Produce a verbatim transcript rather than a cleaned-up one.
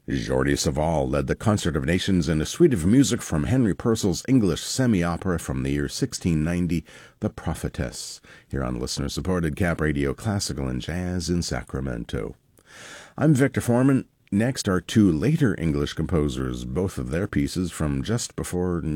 Jordi Savall led the Concert of Nations in a suite of music from Henry Purcell's English semi-opera from the year sixteen ninety, The Prophetess, here on listener-supported Cap Radio Classical and Jazz in Sacramento. I'm Victor Foreman. Next are two later English composers, both of their pieces from just before